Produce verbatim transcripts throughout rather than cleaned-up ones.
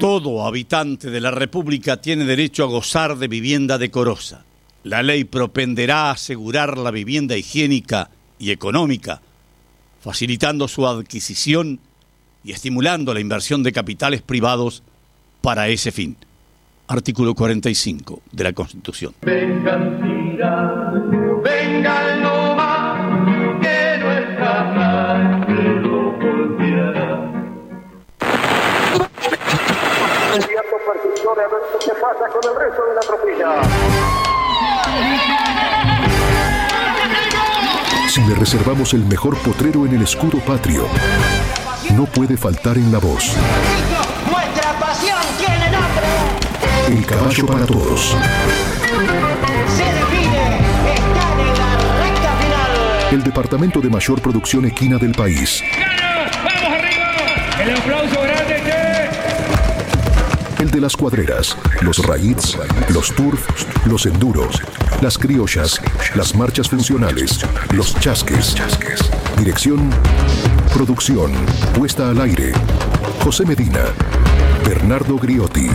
Todo habitante de la República tiene derecho a gozar de vivienda decorosa. La ley propenderá a asegurar la vivienda higiénica y económica, facilitando su adquisición y estimulando la inversión de capitales privados para ese fin. Artículo cuarenta y cinco de la Constitución. Vengan, tira, vengan no más, que nuestra sangre lo volteará. Enviando percusiones a ver qué pasa con el resto de la tropilla. Si le reservamos el mejor potrero en el escudo patrio, no puede faltar en la voz. Nuestra pasión tiene nombre. El caballo para todos. Se define, está en la recta final. El departamento de mayor producción equina del país. ¡Claro! ¡Vamos arriba! ¡El aplauso grande! El de las cuadreras, los raids, los turf, los enduros, las criollas, las marchas funcionales, los chasques. Dirección, producción, puesta al aire. José Medina, Bernardo Griotti.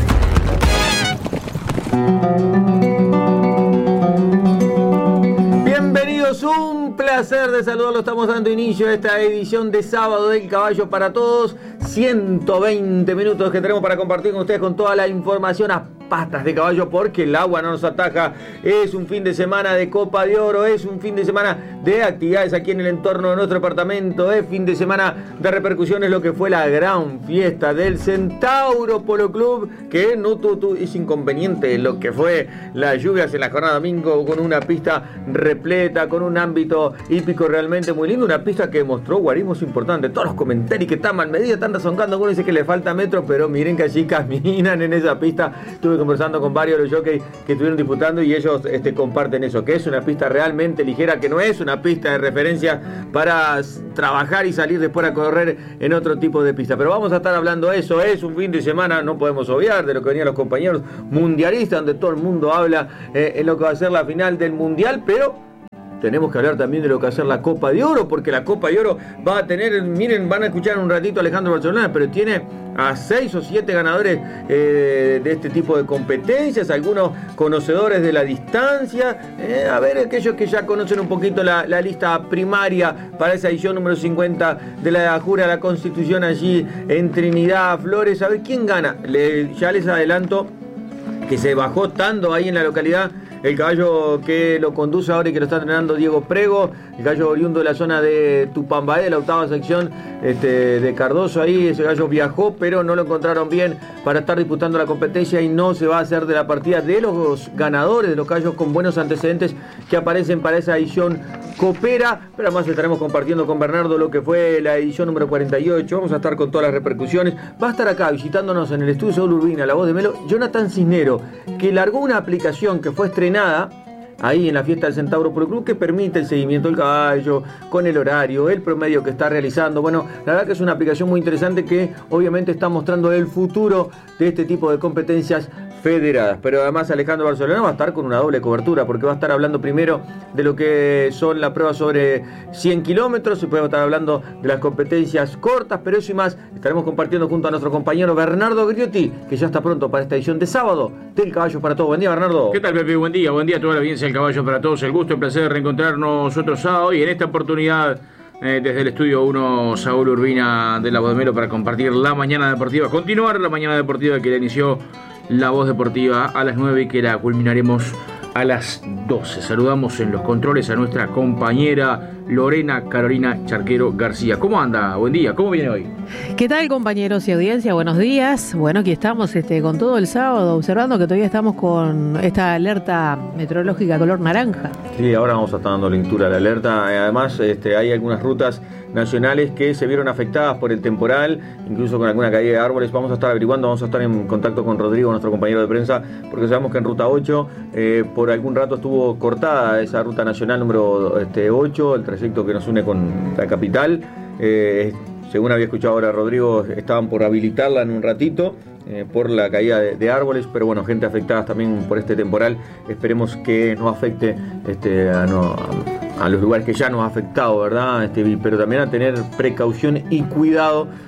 Bienvenidos, un placer de saludarlos. Estamos dando inicio a esta edición de sábado del Caballo para Todos. ciento veinte minutos que tenemos para compartir con ustedes con toda la información a patas de caballo, porque el agua no nos ataja. Es un fin de semana de Copa de Oro, es un fin de semana de actividades aquí en el entorno de nuestro departamento, es fin de semana de repercusiones, lo que fue la gran fiesta del Centauro Polo Club, que no tuvo ese inconveniente, lo que fue las lluvias en la jornada domingo, con una pista repleta, con un ámbito hípico realmente muy lindo, una pista que mostró guarismos importantes. Todos los comentarios que están mal medidos, están rezongando, algunos dicen que le falta metro, pero miren que allí caminan en esa pista. Estuve conversando con varios de los jockeys que estuvieron disputando y ellos este, comparten eso, que es una pista realmente ligera, que no es una pista de referencia para trabajar y salir después a correr en otro tipo de pista. Pero vamos a estar hablando de eso. Es un fin de semana, no podemos obviar, de lo que venían los compañeros mundialistas, donde todo el mundo habla eh, en lo que va a ser la final del mundial, pero tenemos que hablar también de lo que va a ser la Copa de Oro, porque la Copa de Oro va a tener, miren, van a escuchar un ratito a Alejandro Barcelona, pero tiene a seis o siete ganadores eh, de este tipo de competencias, algunos conocedores de la distancia, eh, a ver, aquellos que ya conocen un poquito la, la lista primaria para esa edición número cincuenta de la Jura de la Constitución allí en Trinidad Flores, a ver quién gana. Le, ya les adelanto que se bajó tanto ahí en la localidad el caballo que lo conduce ahora y que lo está entrenando Diego Prego, el caballo oriundo de la zona de Tupambaé, de la octava sección este, de Cardoso. Ahí ese gallo viajó, pero no lo encontraron bien para estar disputando la competencia y no se va a hacer de la partida de los ganadores, de los caballos con buenos antecedentes que aparecen para esa edición copera. Pero además estaremos compartiendo con Bernardo lo que fue la edición número cuarenta y ocho. Vamos a estar con todas las repercusiones. Va a estar acá visitándonos en el estudio Saúl Urbina, la voz de Melo, Jonathan Cisnero, que largó una aplicación que fue estrenada ahí en la fiesta del Centauro Polo Club, que permite el seguimiento del caballo con el horario, el promedio que está realizando. Bueno, la verdad que es una aplicación muy interesante que obviamente está mostrando el futuro de este tipo de competencias federadas. Pero además Alejandro Barcelona va a estar con una doble cobertura, porque va a estar hablando primero de lo que son las pruebas sobre cien kilómetros, y después va a estar hablando de las competencias cortas, pero eso y más estaremos compartiendo junto a nuestro compañero Bernardo Griotti, que ya está pronto para esta edición de sábado del Caballo para Todos. Buen día, Bernardo. ¿Qué tal, Pepe? Buen día, buen día a toda la audiencia del Caballo para Todos. El gusto y el placer de reencontrarnos otro sábado y en esta oportunidad eh, desde el estudio uno, Saúl Urbina de La Voz de Melo, para compartir la mañana deportiva, continuar la mañana deportiva que la inició La Voz Deportiva a las nueve y que la culminaremos a las doce. Saludamos en los controles a nuestra compañera Lorena Carolina Charquero García. ¿Cómo anda? Buen día. ¿Cómo viene hoy? ¿Qué tal, compañeros y audiencia? Buenos días. Bueno, aquí estamos este, con todo el sábado, observando que todavía estamos con esta alerta meteorológica color naranja. Sí, ahora vamos a estar dando lectura a la alerta. Además, este, hay algunas rutas nacionales que se vieron afectadas por el temporal, incluso con alguna caída de árboles. Vamos a estar averiguando, vamos a estar en contacto con Rodrigo, nuestro compañero de prensa, porque sabemos que en ruta ocho eh, por algún rato estuvo cortada esa ruta nacional número este, ocho, el trayecto que nos une con la capital. Eh, según había escuchado ahora Rodrigo, estaban por habilitarla en un ratito eh, por la caída de, de árboles, pero bueno, gente afectada también por este temporal. Esperemos que no afecte este, a, no, a, a los lugares que ya nos ha afectado, ¿verdad? Este, pero también a tener precaución y cuidado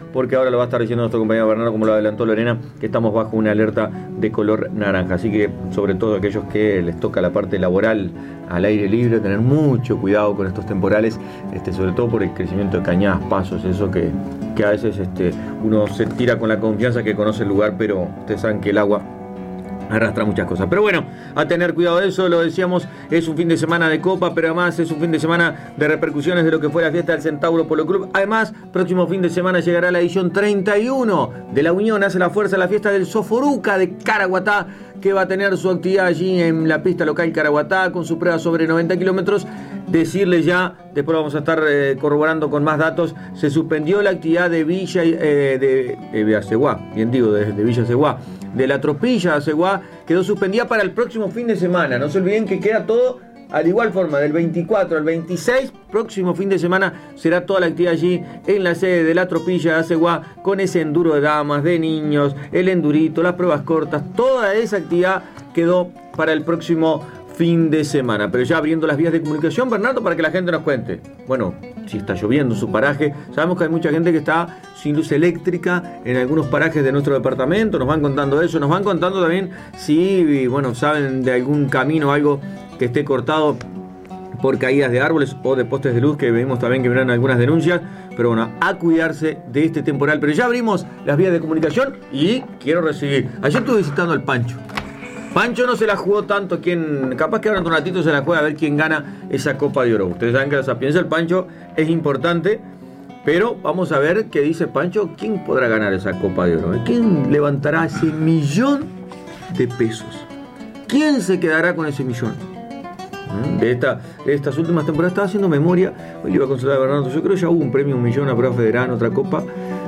porque ahora lo va a estar diciendo nuestro compañero Bernardo, como lo adelantó Lorena, que estamos bajo una alerta de color naranja. Así que, sobre todo aquellos que les toca la parte laboral al aire libre, tener mucho cuidado con estos temporales, este, sobre todo por el crecimiento de cañadas, pasos, eso que, que a veces este, uno se tira con la confianza que conoce el lugar, pero ustedes saben que el agua arrastra muchas cosas. Pero bueno, a tener cuidado de eso, lo decíamos, es un fin de semana de Copa, pero además es un fin de semana de repercusiones de lo que fue la fiesta del Centauro Polo Club. Además, próximo fin de semana llegará la edición treinta y uno de la Unión Hace la Fuerza, la fiesta del Soforuca de Caraguatá, que va a tener su actividad allí en la pista local Caraguatá, con su prueba sobre noventa kilómetros. Decirles ya, después vamos a estar eh, corroborando con más datos, se suspendió la actividad de Villa eh, de, de Villaseguá, bien digo, de, de Villaseguá, de la tropilla de Aceguá, quedó suspendida para el próximo fin de semana. No se olviden que queda todo al igual forma, del veinticuatro al veintiséis, próximo fin de semana, será toda la actividad allí en la sede de la tropilla de Aceguá, con ese enduro de damas, de niños, el endurito, las pruebas cortas, toda esa actividad quedó para el próximo fin de semana. Pero ya abriendo las vías de comunicación, Bernardo, para que la gente nos cuente. Bueno, si está lloviendo en su paraje, sabemos que hay mucha gente que está sin luz eléctrica en algunos parajes de nuestro departamento, nos van contando eso, nos van contando también si, bueno, saben de algún camino o algo que esté cortado por caídas de árboles o de postes de luz, que vemos también que verán algunas denuncias. Pero bueno, a cuidarse de este temporal. Pero ya abrimos las vías de comunicación y quiero recibir. Ayer estuve visitando al Pancho. Pancho no se la jugó tanto, quien capaz que ahora en un ratito se la juega a ver quién gana esa Copa de Oro. Ustedes saben que la sapiencia del Pancho es importante, pero vamos a ver qué dice Pancho, quién podrá ganar esa Copa de Oro. ¿Quién levantará ese millón de pesos? ¿Quién se quedará con ese millón? De, esta, de estas últimas temporadas estaba haciendo memoria, hoy le iba a consultar a Bernardo, yo creo que ya hubo un premio, un millón a prueba federal, otra copa,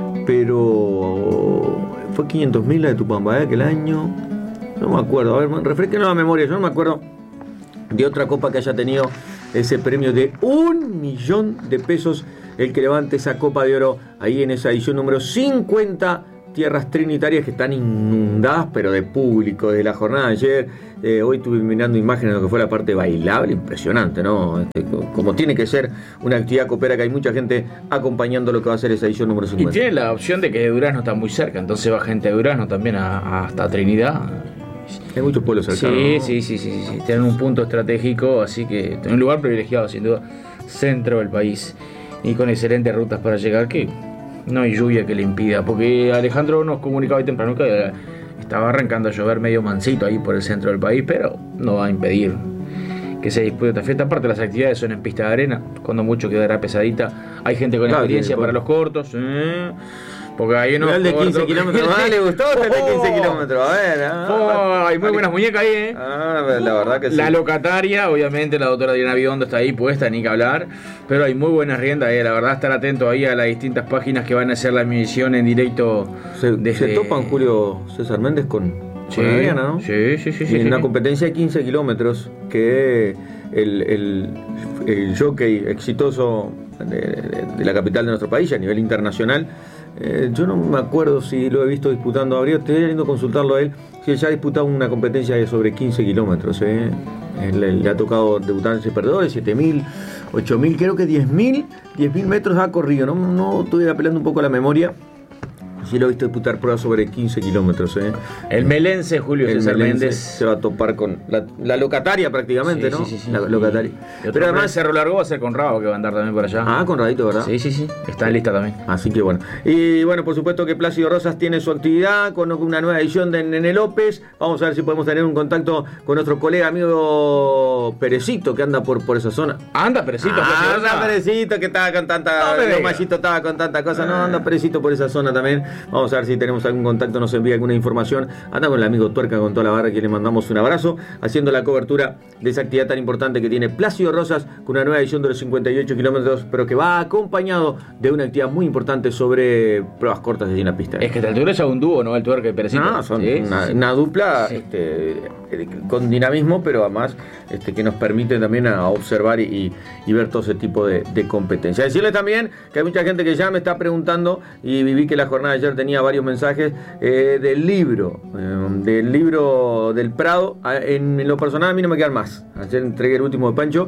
pero fue quinientos mil la de Tupamba, ¿eh? Aquel año, no me acuerdo, a ver, refresquenos la memoria, yo no me acuerdo de otra copa que haya tenido ese premio de un millón de pesos, el que levante esa Copa de Oro ahí en esa edición número cincuenta, tierras trinitarias que están inundadas, pero de público, de la jornada de ayer. Eh, hoy estuve mirando imágenes de lo que fue la parte bailable, impresionante, ¿no? Este, como tiene que ser una actividad copera, que hay mucha gente acompañando lo que va a ser esa edición número cincuenta. Y tiene la opción de que Durazno está muy cerca, entonces va gente de Durazno también a, a hasta Trinidad. Hay muchos pueblos cercanos. Sí, ¿no? sí, sí, sí, sí, tienen un punto estratégico, así que un lugar privilegiado, sin duda, centro del país, y con excelentes rutas para llegar, que no hay lluvia que le impida, porque Alejandro nos comunicaba hoy temprano que estaba arrancando a llover medio mansito ahí por el centro del país, pero no va a impedir que se dispute esta fiesta. Aparte, las actividades son en pista de arena, cuando mucho quedará pesadita. Hay gente con claro, experiencia para los cortos, ¿eh? Porque hay unos el de quince kilómetros, ah, le gustó el de quince kilómetros, a ver. Ah, oh, hay muy buenas muñecas ahí, ¿eh? Ah, la verdad que sí. La locataria, obviamente, la doctora Diana Biondo está ahí puesta, ni que hablar. Pero hay muy buenas riendas, ¿eh? La verdad, estar atento ahí a las distintas páginas que van a hacer la emisión en directo. Se, desde... se topan Julio César Méndez con, sí, con Adriana, ¿no? Sí, sí, sí. Y sí, en sí, una sí. competencia de quince kilómetros que el, el, el jockey exitoso de, de, de la capital de nuestro país a nivel internacional. Eh, yo no me acuerdo si lo he visto disputando, habría estaría lindo consultarlo a él, si él ya ha disputado una competencia de sobre quince kilómetros, eh. le, le ha tocado debutar en perdedores, siete mil, ocho mil, creo que diez mil metros ha corrido, no, no estoy apelando un poco a la memoria. Sí lo he visto disputar pruebas sobre quince kilómetros. ¿eh? El melense Julio el César melense Méndez se va a topar con la, la locataria prácticamente, sí, ¿no? Sí, sí, sí. La locataria. Y Pero además Cerro Largo va a ser con Rabo, que va a andar también por allá. Ah, con Radito, ¿verdad? Sí, sí, sí. Está en lista también. Así que bueno. Y bueno, por supuesto que Plácido Rosas tiene su actividad con una nueva edición de Nene López. Vamos a ver si podemos tener un contacto con nuestro colega amigo Perecito, que anda por, por esa zona. Anda, Perecito. Ah, anda Perecito, que estaba con tanta... No, Machito estaba con tanta cosa. No, anda Perecito por esa zona también. Vamos a ver si tenemos algún contacto, nos envía alguna información. Anda con el amigo Tuerca, con toda la barra, que le mandamos un abrazo, haciendo la cobertura de esa actividad tan importante que tiene Plácido Rosas, con una nueva edición de los cincuenta y ocho kilómetros, pero que va acompañado de una actividad muy importante sobre pruebas cortas de la pista. Es que a esta altura ya un dúo, ¿no? El Tuerca y Perecito. No, son sí, una, sí. una dupla sí. este, con dinamismo, pero además este, que nos permite también a observar y, y, y ver todo ese tipo de, de competencia. Decirle también que hay mucha gente que ya me está preguntando, y vi que la jornada de ayer tenía varios mensajes eh, del libro, eh, del libro del Prado. En, en lo personal a mí no me quedan más. Ayer entregué el último de Pancho,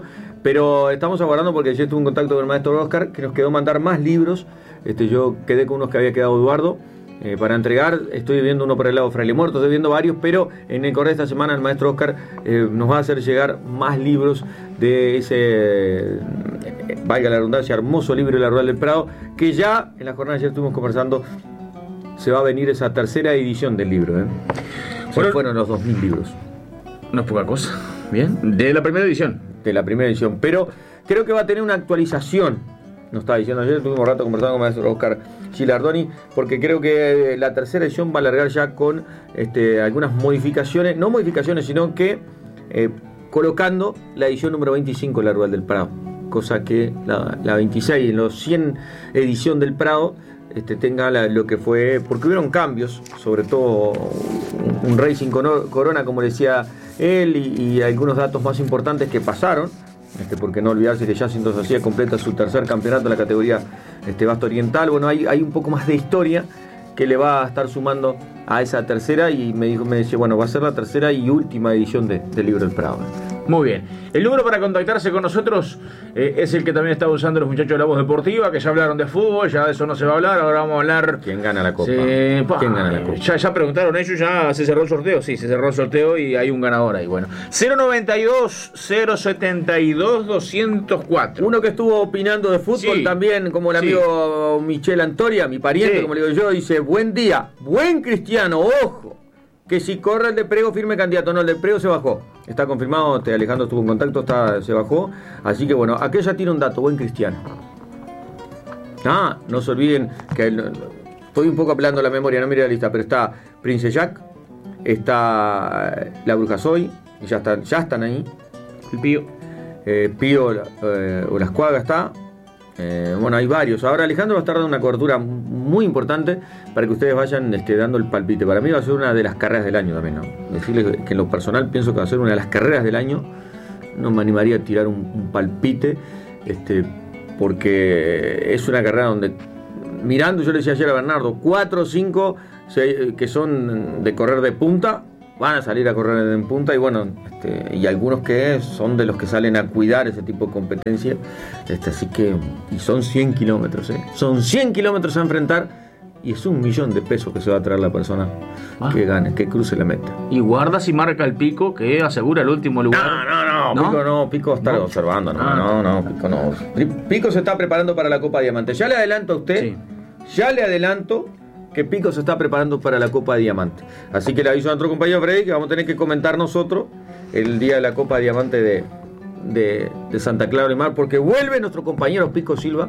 Pero estamos aguardando porque ayer tuve un contacto con el maestro Oscar que nos quedó mandar más libros. Este, yo quedé con unos que había quedado Eduardo eh, para entregar. Estoy viendo uno por el lado de Fraile Muerto, estoy viendo varios, pero en el correo de esta semana el maestro Oscar eh, nos va a hacer llegar más libros de ese, eh, valga la redundancia, hermoso libro de la Rural del Prado, que ya en la jornada de ayer estuvimos conversando, se va a venir esa tercera edición del libro. ¿eh? Se bueno, fueron los dos mil libros. No es poca cosa. Bien. De la primera edición. De la primera edición. Pero creo que va a tener una actualización. Nos estaba diciendo ayer, tuvimos un rato conversando con el maestro Oscar Gilardoni, porque creo que la tercera edición va a alargar ya con este, algunas modificaciones, no modificaciones, sino que eh, colocando la edición número veinticinco de la Rural del Prado. Cosa que la, la veintiséis, en los cien edición del Prado, Este, tenga la, lo que fue, porque hubieron cambios, sobre todo un, un Racing Corona, como decía él, y, y algunos datos más importantes que pasaron, este, porque no olvidarse que Jacinto Sacía completa su tercer campeonato en la categoría este, Basto Oriental. Bueno, hay, hay un poco más de historia que le va a estar sumando a esa tercera, y me dijo, me decía, bueno, va a ser la tercera y última edición de, del Libro del Prado. Muy bien. El número para contactarse con nosotros eh, es el que también están usando los muchachos de La Voz Deportiva, que ya hablaron de fútbol, ya de eso no se va a hablar, ahora vamos a hablar... ¿Quién gana la Copa? Sí, pa, ¿Quién gana la Copa? Ya, ya preguntaron ellos, ya se cerró el sorteo, sí, se cerró el sorteo y hay un ganador ahí, bueno. cero noventa y dos, cero setenta y dos, doscientos cuatro. Uno que estuvo opinando de fútbol sí. también, como el sí. amigo Michel Antoria, mi pariente, sí. como le digo yo, dice, buen día, buen Cristiano, ojo, que si corre el de Prego, firme candidato. No, el de Prego se bajó. Está confirmado, este, Alejandro estuvo en contacto, está, se bajó. Así que bueno, aquella tiene un dato, buen Cristiano. Ah, no se olviden que el, estoy un poco apelando a la memoria, no miré la lista, pero está Prince Jack, está la Bruja Soy, y ya están, ya están ahí. El Pío. Eh, Pío eh, Olascuaga está. Eh, bueno, hay varios. Ahora Alejandro va a estar dando una cobertura muy importante para que ustedes vayan este, dando el palpite. Para mí va a ser una de las carreras del año también, ¿no? Decirles que en lo personal pienso que va a ser una de las carreras del año. No me animaría a tirar un, un palpite, este, porque es una carrera donde, mirando, yo le decía ayer a Bernardo, cuatro o cinco que son de correr de punta, van a salir a correr en punta, y bueno, este, y algunos que son de los que salen a cuidar ese tipo de competencia, este, así que, y son cien kilómetros, ¿eh? son cien kilómetros a enfrentar, y es un millón de pesos que se va a traer la persona ah. que gane, que cruce la meta. Y guarda si marca el Pico, que asegura el último lugar. No, no, no, ¿No? Pico no, Pico está ¿No? observando, no, ah. no, no, Pico no. Pico se está preparando para la Copa Diamante. Ya le adelanto a usted, sí. ya le adelanto que Pico se está preparando para la Copa Diamante. Así que le aviso a nuestro compañero Freddy que vamos a tener que comentar nosotros el día de la Copa Diamante de, de, de Santa Clara Limar, porque vuelve nuestro compañero Pico Silva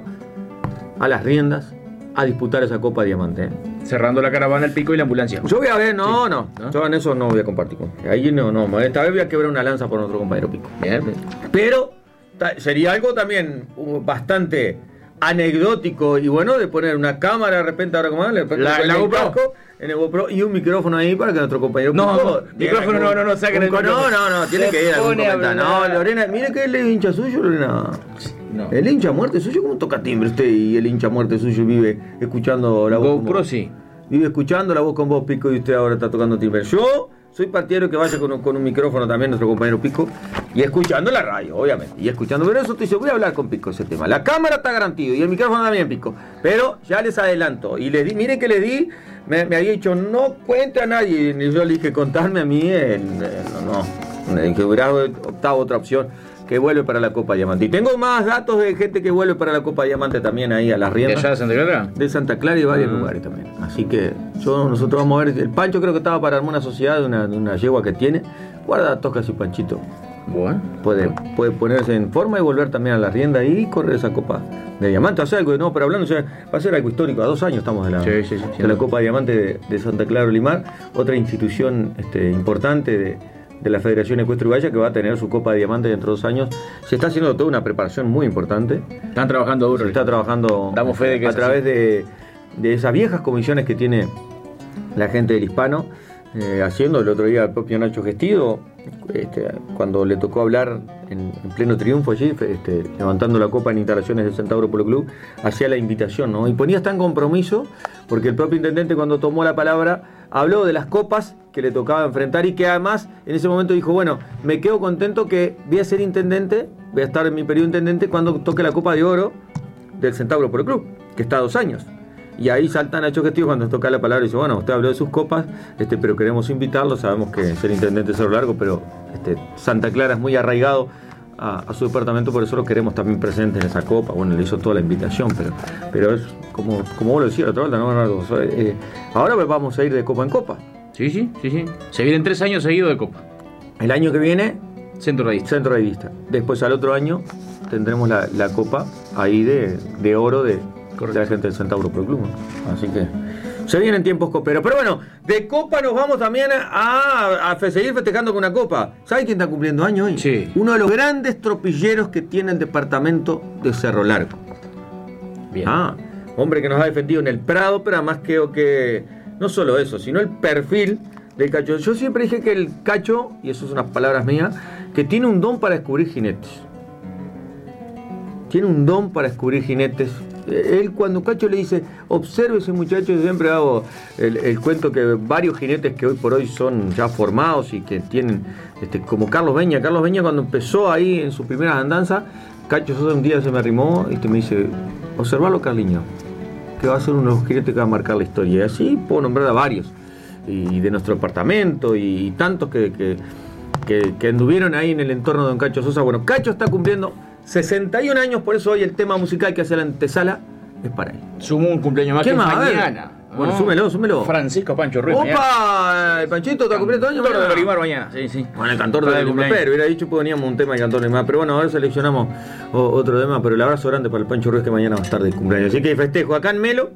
a las riendas a disputar esa Copa Diamante. ¿eh? Cerrando la caravana, el Pico y la ambulancia. Yo voy a ver, no, sí. no, no, yo en eso no voy a compartir con usted. Ahí no, no, esta vez voy a quebrar una lanza por nuestro compañero Pico. Bien, bien. Pero ta, sería algo también uh, bastante anecdótico y bueno de poner una cámara de repente ahora como la, la, la GoPro en el GoPro y un micrófono ahí para que nuestro compañero no Pico, micrófono no no no saquen el no no no tiene que ir a algún comentario. No, Lorena, mire que el hincha suyo, Lorena. No. El hincha muerte suyo, ¿cómo toca timbre usted? Y el hincha muerte suyo vive escuchando la voz. GoPro sí. Vive escuchando la voz con vos, Pico, y usted ahora está tocando timbre. Yo soy partidario que vaya con un, con un micrófono también, nuestro compañero Pico, y escuchando la radio, obviamente. Y escuchando, pero eso te dice, voy a hablar con Pico ese tema. La cámara está garantida y el micrófono también, Pico. Pero ya les adelanto. Y les di, miren que les di, me, me había dicho, no cuente a nadie. Y yo le dije, contarme a mí, eh, no, no. Que hubiera optado otra opción, que vuelve para la Copa Diamante. Y tengo más datos de gente que vuelve para la Copa Diamante también ahí a las riendas. ¿De allá de Santa Clara? De Santa Clara y varios uh-huh. lugares también. Así que yo, nosotros vamos a ver. El Pancho creo que estaba para armar una sociedad de una, de una yegua que tiene. Guarda, toca así, Panchito. Bueno. Puede, puede ponerse en forma y volver también a la rienda y correr esa Copa de Diamante. Hacer algo, no, pero hablando, o sea, va a ser algo histórico. A dos años estamos de la, sí, sí, sí, de sí, la sí. Copa de Diamante de, de Santa Clara Olimar. Otra institución este, importante de de la Federación Ecuestre Uruguaya que va a tener su Copa de Diamante dentro de dos años. Se está haciendo toda una preparación muy importante. Están trabajando duro. Se está trabajando Damos fe de que a través de, de esas viejas comisiones que tiene la gente del Hispano, eh, haciendo el otro día el propio Nacho Gestido, este, cuando le tocó hablar en, en pleno triunfo allí, este, levantando la copa en instalaciones del Centauro Polo Club, hacía la invitación, ¿no? Y ponía tan compromiso, porque el propio intendente cuando tomó la palabra habló de las copas que le tocaba enfrentar y que además en ese momento dijo, bueno, me quedo contento que voy a ser intendente, voy a estar en mi periodo intendente cuando toque la Copa de Oro del Centauro Polo Club, que está a dos años. Y ahí saltan a Nacho Castillo cuando toca la palabra y dice, bueno, usted habló de sus copas, este, pero queremos invitarlo, sabemos que ser intendente es algo largo, pero este, Santa Clara es muy arraigado a, a su departamento, por eso lo queremos también presente en esa copa. Bueno, le hizo toda la invitación, pero, pero es como, como vos lo decías la otra vuelta, ¿no, Bernardo? Eh, ahora vamos a ir de copa en copa. Sí, sí, sí, sí. Se vienen tres años seguidos de copa. El año que viene, Centro Rayista. Centro Rayista. Después al otro año tendremos la, la copa ahí de, de oro de... de la gente del Centauro Pro Club. Así que se vienen tiempos coperos. Pero bueno, de copa nos vamos también a, a seguir festejando con una copa. ¿Sabe quién está cumpliendo años hoy? Sí. Uno de los grandes tropilleros que tiene el departamento de Cerro Largo. Bien. Ah, hombre que nos ha defendido en el Prado, pero además creo que no solo eso, sino el perfil del Cacho. Yo siempre dije que el Cacho, y eso son unas palabras mías, que tiene un don para descubrir jinetes. Tiene un don para descubrir jinetes. Él cuando Cacho le dice, observe ese muchacho, yo siempre hago el, el cuento que varios jinetes que hoy por hoy son ya formados y que tienen, este, como Carlos Beña. Carlos Beña cuando empezó ahí en sus primeras andanzas, Cacho Sosa un día se me arrimó y te me dice, observalo Carliño, que va a ser uno de los jinetes que va a marcar la historia. Y así puedo nombrar a varios, y de nuestro departamento, y, y tantos que, que, que, que anduvieron ahí en el entorno de don Cacho Sosa. Bueno, Cacho está cumpliendo sesenta y un años, por eso hoy el tema musical que hace la antesala es para él. Sumo un cumpleaños más que mañana. Bueno, ¿no? súmelo, súmelo. Francisco Pancho Ruiz. ¡Opa! ¿El Panchito está cumpliendo años? Cantor de Olimar mañana, sí, sí. Bueno, el cantor de Olimar, pero hubiera dicho que poníamos un tema de cantor de Olimar. Pero bueno, ahora seleccionamos otro tema, pero el abrazo grande para el Pancho Ruiz que mañana va a estar de cumpleaños. Así que festejo acá en Melo.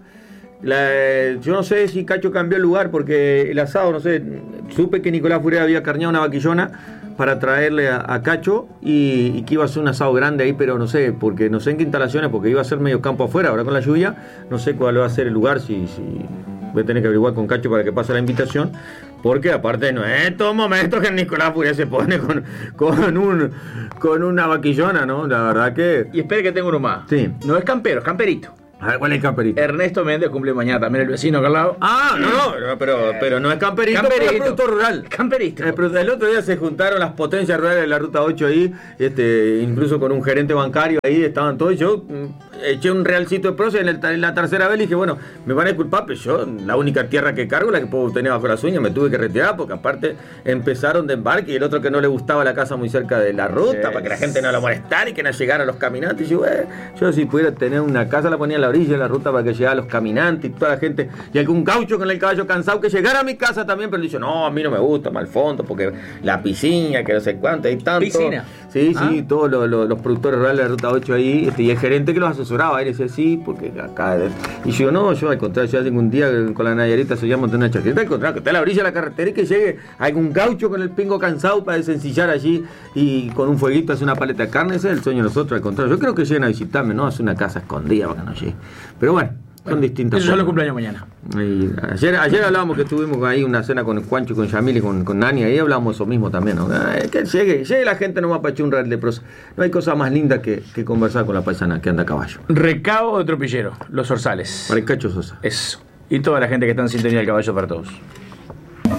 La, yo no sé si Cacho cambió el lugar porque el asado, no sé, supe que Nicolás Fureda había carneado una vaquillona para traerle a, a Cacho y, y que iba a ser un asado grande ahí, pero no sé, porque no sé en qué instalaciones, porque iba a ser medio campo afuera, ahora con la lluvia, no sé cuál va a ser el lugar, si, si voy a tener que averiguar con Cacho para que pase la invitación, porque aparte no es estos momentos que el Nicolás Fureda se pone con, con, un, con una vaquillona, ¿no? La verdad que... Y espere que tengo uno más. Sí. No es campero, es camperito. A ver, ¿cuál es el camperito? Ernesto Méndez cumple mañana, también el vecino acá al lado. Ah, no, no, pero, pero no es camperito, Camperito. pero es producto rural. Camperito. El, el otro día se juntaron las potencias rurales de la Ruta ocho ahí, este, incluso con un gerente bancario ahí, estaban todos. Yo mm, eché un realcito de proceso en, el, en la tercera vez y dije, bueno, me van a disculpar, pero yo, la única tierra que cargo, la que puedo tener bajo las uñas, me tuve que retirar, porque aparte empezaron de embarque y el otro que no le gustaba la casa muy cerca de la ruta, sí, para que la gente no lo molestara y que no llegaran los caminantes. Y yo, eh, yo si pudiera tener una casa, la ponía en la orilla de la ruta para que llegara los caminantes y toda la gente, y algún gaucho con el caballo cansado que llegara a mi casa también, pero dice, no, a mí no me gusta, mal fondo, porque la piscina, que no sé cuánto, hay tanto. ¿Piscina? Sí, ¿Ah? sí, todos los, los, los productores rurales de la Ruta ocho ahí, este, y el gerente que los asesoraba, él decía, sí, porque acá... Y yo, no, yo al contrario, yo algún día con la Nayarita se llama una chaqueta, al contrario, que esté a la orilla de la carretera y que llegue algún gaucho con el pingo cansado para desencillar allí y con un fueguito hace una paleta de carne, ese es el sueño de nosotros, al contrario. Yo creo que lleguen a visitarme, ¿no? Hace una casa escondida para que no llegue. Pero bueno, son bueno, distintas. Eso es el cumpleaños mañana. Y ayer, ayer hablábamos que estuvimos ahí una cena con Juancho, con Yamil y con, con Nani, ahí hablábamos eso mismo también, ¿no? Que llegue, llegue la gente nomás para echar un real de prosa. No hay cosa más linda que, que conversar con la paisana que anda a caballo. Recabo de tropillero, los orzales. Para el Cacho Sosa. Eso. Y toda la gente que está en sintonía del Caballo para Todos.